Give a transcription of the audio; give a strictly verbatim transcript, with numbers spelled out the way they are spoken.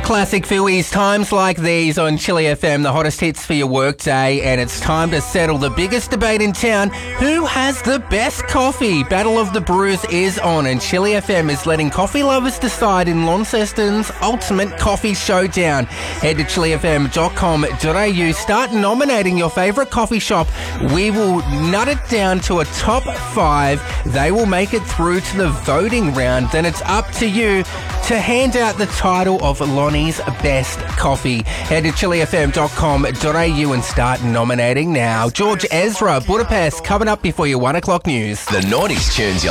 Classic Phillies, times like these on Chili F M, the hottest hits for your workday, and it's time to settle the biggest debate in town. Who has the best coffee? Battle of the Brews is on, and Chili F M is letting coffee lovers decide in Launceston's ultimate coffee showdown. Head to chili f m dot com dot a u, start nominating your favourite coffee shop. We will nut it down to a top five. They will make it through to the voting round. Then it's up to you to hand out the title of Lonnie's Best Coffee. Head to chili f m dot com dot a u and start nominating now. George Ezra, Budapest, coming up before your one o'clock news. The nineties tunes you